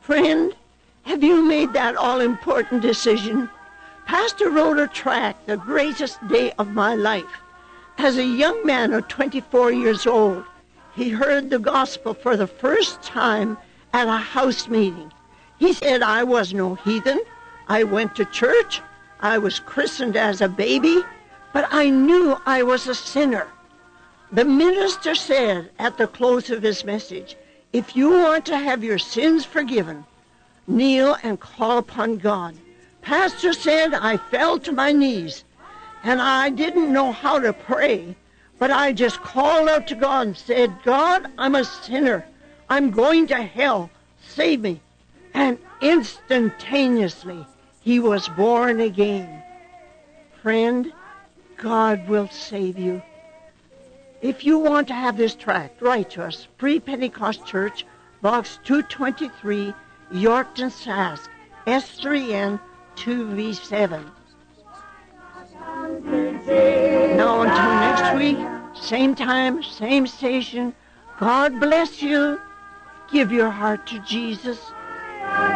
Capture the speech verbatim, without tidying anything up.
Friend, have you made that all-important decision? Pastor wrote a tract, The Greatest Day of My Life. As a young man of twenty-four years old, he heard the gospel for the first time at a house meeting. He said, I was no heathen. I went to church. I was christened as a baby, but I knew I was a sinner. The minister said at the close of his message, if you want to have your sins forgiven, kneel and call upon God. Pastor said I fell to my knees, and I didn't know how to pray, but I just called out to God and said, God, I'm a sinner. I'm going to hell. Save me. And instantaneously, he was born again. Friend, God will save you. If you want to have this tract, write to us, Free Pentecost Church, Box two twenty-three, Yorkton, Sask, S three N two V seven. Now until next week, same time, same station, God bless you. Give your heart to Jesus.